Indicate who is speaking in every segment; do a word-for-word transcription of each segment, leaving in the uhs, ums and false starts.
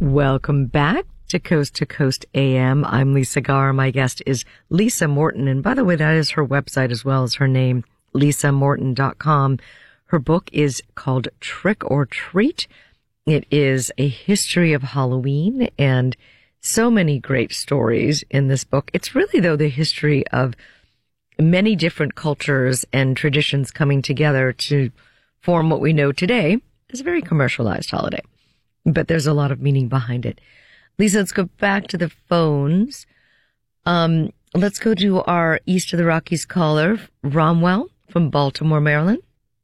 Speaker 1: Welcome back to Coast to Coast A M. I'm Lisa Garr. My guest is Lisa Morton. And by the way, that is her website as well as her name, lisa morton dot com. Her book is called Trick or Treat. It is a history of Halloween and so many great stories in this book. It's really, though, the history of many different cultures and traditions coming together to form what we know today as a very commercialized holiday. But there's a lot of meaning behind it. Lisa, let's go back to the phones. Um, let's go to our East of the Rockies caller, Romwell from Baltimore, Maryland.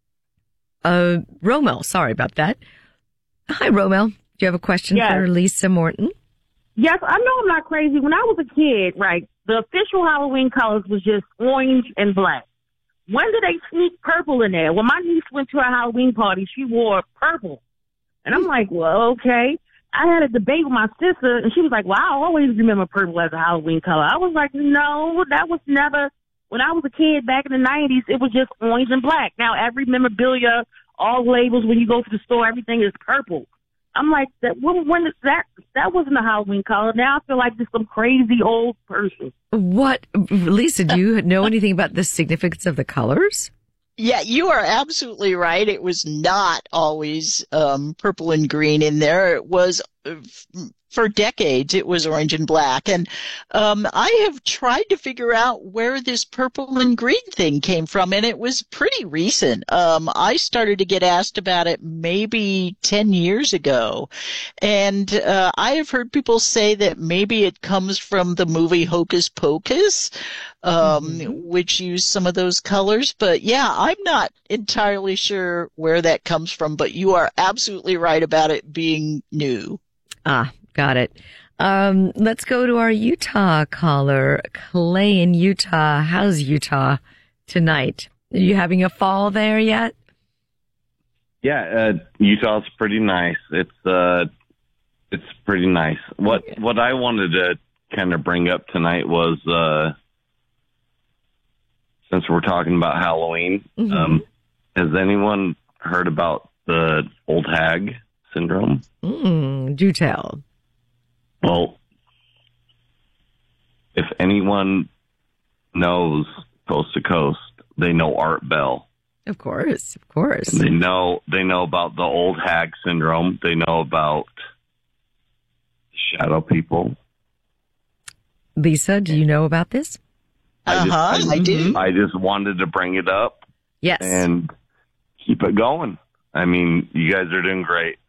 Speaker 1: Uh, Romel, sorry about that. Hi, Romel. Do you have a question
Speaker 2: yes.
Speaker 1: for Lisa Morton?
Speaker 2: Yes, I know I'm not crazy. When I was a kid, right, the official Halloween colors was just orange and black. When did they sneak purple in there? When my niece went to a Halloween party, she wore purple. And I'm like, well, okay. I had a debate with my sister, and she was like, well, I always remember purple as a Halloween color. I was like, no, that was never, when I was a kid back in the nineties, it was just orange and black. Now, every memorabilia, all labels, when you go to the store, everything is purple. I'm like, that when, when is that, that wasn't a Halloween color. Now I feel like just some crazy old person.
Speaker 1: What, Lisa, do you know anything about the significance of the colors?
Speaker 3: Yeah, you are absolutely right. It was not always um, purple and green in there. It was, uh, for decades, it was orange and black. And um, I have tried to figure out where this purple and green thing came from, and it was pretty recent. Um, I started to get asked about it maybe ten years ago. And uh, I have heard people say that maybe it comes from the movie Hocus Pocus, um, mm-hmm. which used some of those colors. But yeah, I'm not entirely sure where that comes from, but you are absolutely right about it being new.
Speaker 1: Ah, got it. Um, let's go to our Utah caller, Clay in Utah. How's Utah tonight? Are you having a fall there yet?
Speaker 4: Yeah, uh, Utah's pretty nice. It's, uh, it's pretty nice. What,
Speaker 1: Okay.
Speaker 4: what I wanted to kind of bring up tonight was, uh, since we're talking about Halloween,
Speaker 1: Mm-hmm.
Speaker 4: um, has anyone heard about the old hag syndrome?
Speaker 1: Mm, do tell.
Speaker 4: Well, if anyone knows Coast to Coast, they know Art Bell.
Speaker 1: Of course, of course.
Speaker 4: They know they know about the old hag syndrome. They know about shadow people.
Speaker 1: Lisa, do you know about this?
Speaker 3: Uh huh. I,
Speaker 4: just,
Speaker 3: I do.
Speaker 4: I just wanted to bring it up.
Speaker 1: Yes.
Speaker 4: And keep it going. I mean, you guys are doing great.